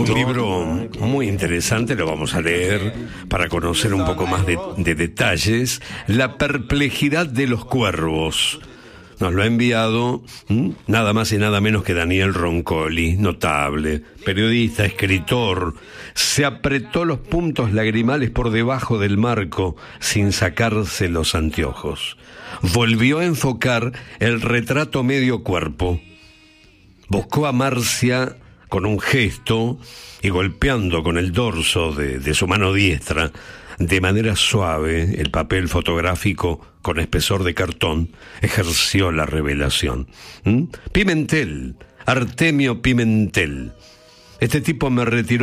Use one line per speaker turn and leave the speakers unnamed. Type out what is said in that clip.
libro muy interesante, lo vamos a leer para conocer un poco más de detalles. La perplejidad de los cuervos. Nos lo ha enviado nada más y nada menos que Daniel Roncoli, notable, periodista, escritor. Se apretó los puntos lagrimales por debajo del marco sin sacarse los anteojos. Volvió a enfocar el retrato medio cuerpo. Buscó a Marcia con un gesto y golpeando con el dorso de su mano diestra, de manera suave, el papel fotográfico con espesor de cartón, ejerció la revelación. Pimentel, Artemio Pimentel. Este tipo me retiró